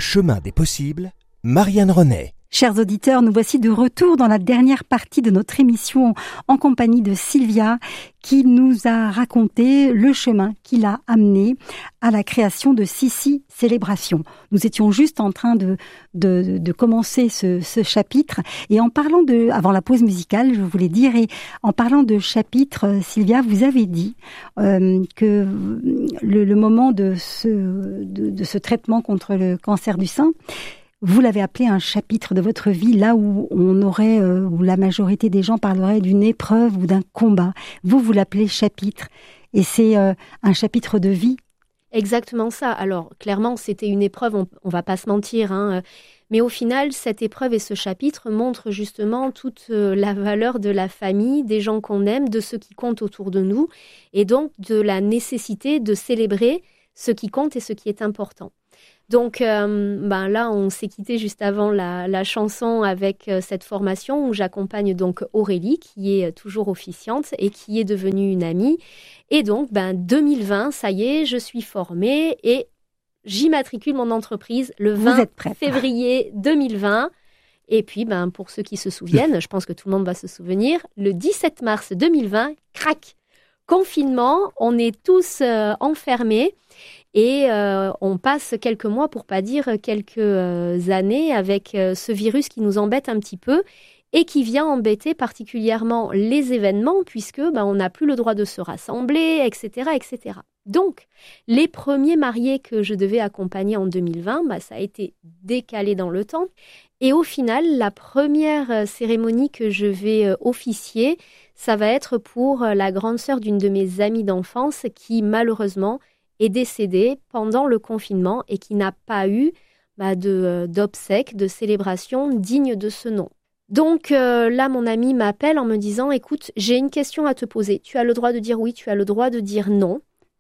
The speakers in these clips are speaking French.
Chemin des possibles, Marianne Renet. Chers auditeurs, nous voici de retour dans la dernière partie de notre émission en compagnie de Sylvia qui nous a raconté le chemin qui l'a amené à la création de Sissi Célébration. Nous étions juste en train de commencer ce chapitre et en parlant avant la pause musicale, je voulais dire, et en parlant de chapitre, Sylvia, vous avez dit que le moment de ce traitement contre le cancer du sein, vous l'avez appelé un chapitre de votre vie, là où où la majorité des gens parleraient d'une épreuve ou d'un combat. Vous l'appelez chapitre. Et c'est un chapitre de vie. Exactement ça. Alors, clairement, c'était une épreuve, on va pas se mentir, hein. Mais au final, cette épreuve et ce chapitre montrent justement toute la valeur de la famille, des gens qu'on aime, de ceux qui comptent autour de nous, et donc de la nécessité de célébrer ce qui compte et ce qui est important. Donc là, on s'est quitté juste avant la chanson avec cette formation où j'accompagne donc Aurélie, qui est toujours officiante et qui est devenue une amie. Et donc, 2020, ça y est, je suis formée et j'immatricule mon entreprise le 20 février 2020. Et puis, pour ceux qui se souviennent, je pense que tout le monde va se souvenir, le 17 mars 2020, crac, confinement, on est tous enfermés. Et on passe quelques mois, pour pas dire quelques années, avec ce virus qui nous embête un petit peu et qui vient embêter particulièrement les événements puisque on n'a plus le droit de se rassembler, etc., etc. Donc, les premiers mariés que je devais accompagner en 2020, ça a été décalé dans le temps. Et au final, la première cérémonie que je vais officier, ça va être pour la grande sœur d'une de mes amies d'enfance qui, malheureusement, est décédée pendant le confinement et qui n'a pas eu d'obsèques, de célébration digne de ce nom. Donc là, mon ami m'appelle en me disant « Écoute, j'ai une question à te poser. Tu as le droit de dire oui, tu as le droit de dire non.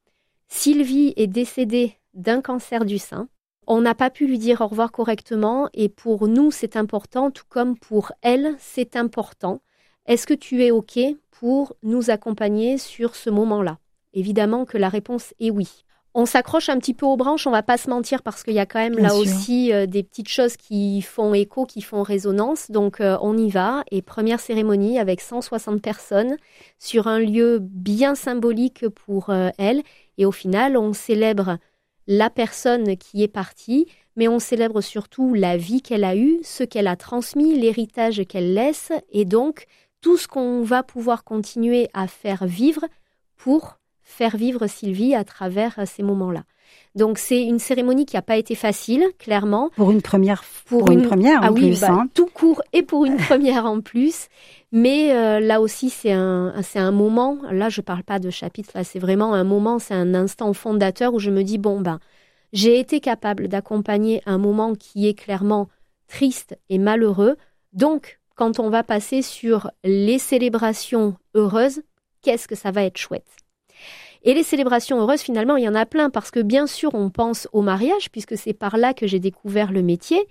Sylvie est décédée d'un cancer du sein. On n'a pas pu lui dire au revoir correctement et pour nous, c'est important, tout comme pour elle, c'est important. Est-ce que tu es OK pour nous accompagner sur ce moment-là ?» Évidemment que la réponse est oui. On s'accroche un petit peu aux branches, on va pas se mentir parce qu'il y a quand même aussi des petites choses qui font écho, qui font résonance. Donc on y va et première cérémonie avec 160 personnes sur un lieu bien symbolique pour elle. Et au final, on célèbre la personne qui est partie, mais on célèbre surtout la vie qu'elle a eue, ce qu'elle a transmis, l'héritage qu'elle laisse et donc tout ce qu'on va pouvoir continuer à faire vivre pour faire vivre Sylvie à travers ces moments-là. Donc c'est une cérémonie qui n'a pas été facile, clairement. Pour une première en plus. Tout court et pour une première en plus. Mais là aussi, c'est un moment, là je ne parle pas de chapitre, là c'est vraiment un moment, c'est un instant fondateur où je me dis, j'ai été capable d'accompagner un moment qui est clairement triste et malheureux. Donc, quand on va passer sur les célébrations heureuses, qu'est-ce que ça va être chouette. Et les célébrations heureuses, finalement, il y en a plein parce que bien sûr, on pense au mariage puisque c'est par là que j'ai découvert le métier.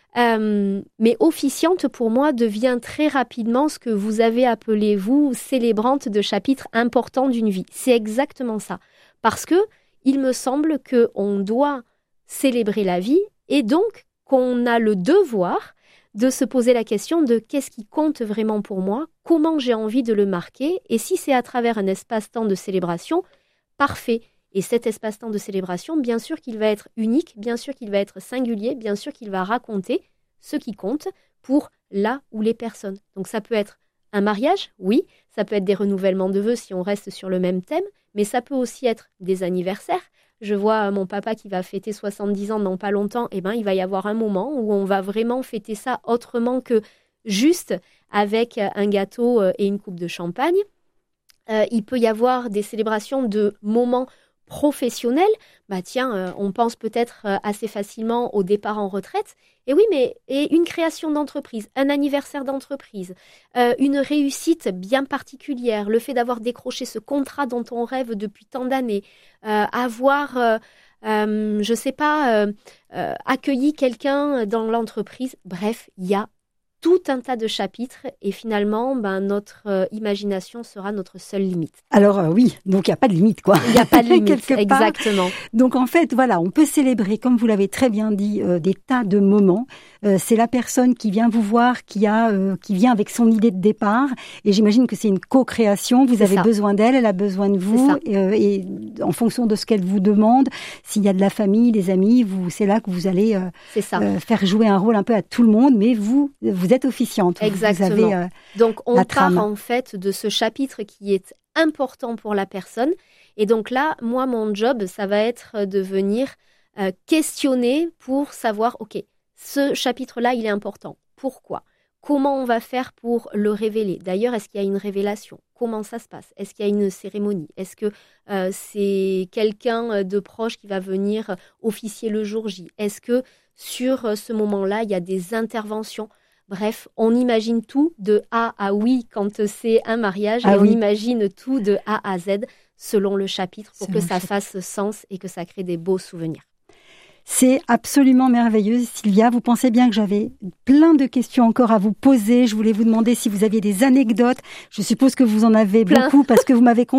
Mais officiante, pour moi, devient très rapidement ce que vous avez appelé, vous, célébrante de chapitres importants d'une vie. C'est exactement ça. Parce que il me semble qu'on doit célébrer la vie et donc qu'on a le devoir de se poser la question de qu'est-ce qui compte vraiment pour moi, comment j'ai envie de le marquer et si c'est à travers un espace-temps de célébration, parfait. Et cet espace-temps de célébration, bien sûr qu'il va être unique, bien sûr qu'il va être singulier, bien sûr qu'il va raconter ce qui compte pour là ou les personnes. Donc ça peut être un mariage, oui, ça peut être des renouvellements de vœux si on reste sur le même thème, mais ça peut aussi être des anniversaires. Je vois mon papa qui va fêter 70 ans dans pas longtemps, il va y avoir un moment où on va vraiment fêter ça autrement que juste avec un gâteau et une coupe de champagne. Il peut y avoir des célébrations de moments professionnels. On pense peut-être assez facilement au départ en retraite. Et oui, et une création d'entreprise, un anniversaire d'entreprise, une réussite bien particulière, le fait d'avoir décroché ce contrat dont on rêve depuis tant d'années, avoir, accueilli quelqu'un dans l'entreprise. Bref, il y a tout un tas de chapitres et finalement, notre imagination sera notre seule limite. Alors oui, donc il n'y a pas de limite, quoi. Il n'y a pas de limite, Quelque part. exactement. Donc en fait, voilà, on peut célébrer, comme vous l'avez très bien dit, des tas de moments. C'est la personne qui vient vous voir, qui vient avec son idée de départ, et j'imagine que c'est une co-création. Vous avez besoin d'elle, elle a besoin de vous, et en fonction de ce qu'elle vous demande, s'il y a de la famille, des amis, c'est là que vous allez faire jouer un rôle un peu à tout le monde, mais vous êtes officiante. Exactement. Vous avez, donc on part en fait de ce chapitre qui est important pour la personne, et donc là, moi, mon job, ça va être de venir questionner pour savoir, ok, ce chapitre-là, il est important. Pourquoi ? Comment on va faire pour le révéler ? D'ailleurs, est-ce qu'il y a une révélation ? Comment ça se passe ? Est-ce qu'il y a une cérémonie ? Est-ce que c'est quelqu'un de proche qui va venir officier le jour J ? Est-ce que sur ce moment-là, il y a des interventions ? Bref, on imagine tout de A à oui quand c'est un mariage, on imagine tout de A à Z selon le chapitre pour que ça fasse sens et que ça crée des beaux souvenirs. C'est absolument merveilleux, Sylvia. Vous pensez bien que j'avais plein de questions encore à vous poser. Je voulais vous demander si vous aviez des anecdotes. Je suppose que vous en avez beaucoup parce que vous m'avez